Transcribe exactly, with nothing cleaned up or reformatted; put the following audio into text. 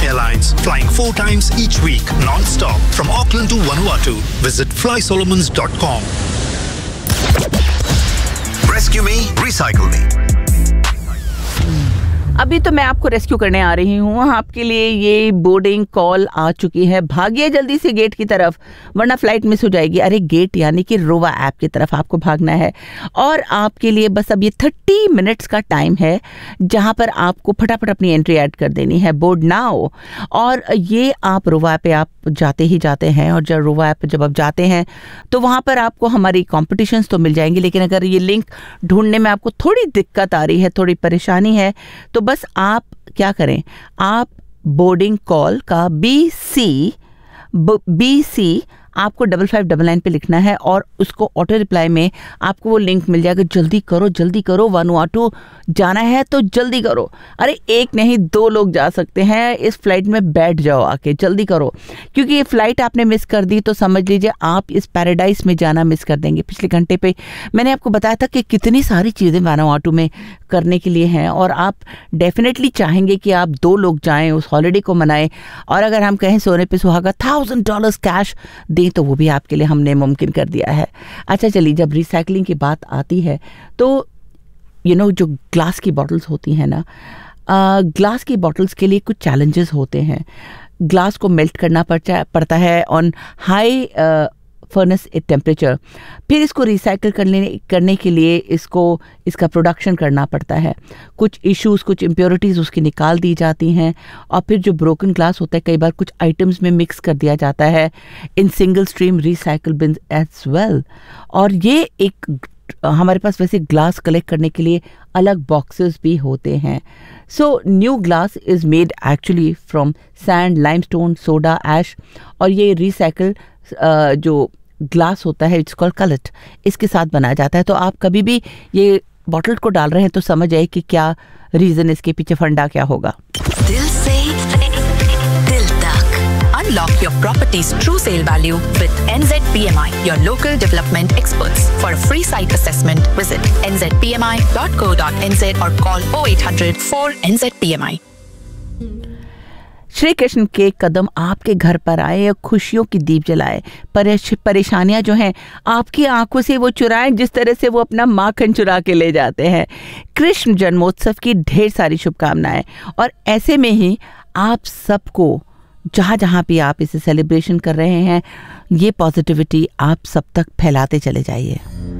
Airlines, flying four times each week, non-stop, from Auckland to Vanuatu. Visit fly solomons dot com. Rescue me, recycle me. अभी तो मैं आपको rescue करने आ रही हूँ। आपके लिए ये बोर्डिंग कॉल आ चुकी है। भागिए जल्दी से गेट की तरफ, वरना फ्लाइट मिस हो जाएगी। अरे गेट यानी कि रोवा ऐप की तरफ आपको भागना है। और आपके लिए बस अब ये थर्टी मिनट्स का टाइम है जहाँ पर आपको फटाफट अपनी एंट्री ऐड कर देनी है। Board now. और ये आप रोवा ऐप पे आप जाते ही जाते हैं, और जब रोवा ऐप जब आप जाते हैं तो वहाँ पर आपको हमारी कॉम्पिटिशन्स तो मिल जाएंगी, लेकिन अगर ये लिंक ढूंढने में आपको थोड़ी दिक्कत आ रही है, थोड़ी परेशानी है, तो बस आप क्या करें, आप बोर्डिंग कॉल का बी सी बी सी आपको डबल फाइव डबल नाइन पे लिखना है, और उसको ऑटो रिप्लाई में आपको वो लिंक मिल जाएगा। जल्दी करो जल्दी करो, वानुआटू जाना है तो जल्दी करो। अरे एक नहीं दो लोग जा सकते हैं, इस फ्लाइट में बैठ जाओ आके, जल्दी करो, क्योंकि ये फ्लाइट आपने मिस कर दी तो समझ लीजिए आप इस पैराडाइज में जाना मिस कर देंगे। पिछले घंटे पे मैंने आपको बताया था कि कितनी सारी चीज़ें वानुआटू में करने के लिए हैं, और आप डेफिनेटली चाहेंगे कि आप दो लोग जाएं, उस हॉलीडे को मनाएं। और अगर हम कहें सोने पे सुहागा थाउजेंड डॉलर्स कैश दें, तो वो भी आपके लिए हमने मुमकिन कर दिया है। अच्छा चलिए, जब रिसाइकलिंग की बात आती है तो यू you नो know, जो ग्लास की बॉटल्स होती हैं ना, ग्लास की बॉटल्स के लिए कुछ चैलेंजेस होते हैं। ग्लास को मेल्ट करना पड़ता पड़ता है ऑन हाई फर्नेस टेम्परेचर। फिर इसको रिसाइकिल करने करने के लिए इसको इसका प्रोडक्शन करना पड़ता है। कुछ इश्यूज, कुछ इम्प्योरिटीज़ उसकी निकाल दी जाती हैं, और फिर जो ब्रोकन ग्लास होता है कई बार कुछ आइटम्स में मिक्स कर दिया जाता है in single stream recycle bin as well. और ये एक हमारे पास वैसे ग्लास कलेक्ट करने के लिए अलग बॉक्सेस भी होते हैं। So new glass is made actually from sand, limestone, soda, ऐश, और ये रिसाइकिल जो ग्लास होता है इट्स कॉल्ड कलट, इसके साथ बनाया जाता है। तो आप कभी भी ये बॉटल को डाल रहे हैं तो समझ आए कि क्या रीज़न, इसके पीछे फंडा क्या होगा। दिल से दिल तक unlock your property's true sale value with N Z P M I, your local development experts. For a free site assessment, visit n z p m i dot co dot n z or call oh eight hundred four N Z P M I. Shri Krishna के कदम आपके घर पर आए, खुशियों की दीप जलाए, परेश, परेशानियां जो हैं आपकी आंखों से वो चुराएं जिस तरह से वो अपना माखन चुरा के ले जाते हैं। कृष्ण जन्मोत्सव की ढेर सारी शुभकामनाएं, और ऐसे में ही आप सबको जहाँ जहाँ भी आप इसे सेलिब्रेशन कर रहे हैं, ये पॉजिटिविटी आप सब तक फैलाते चले जाइए।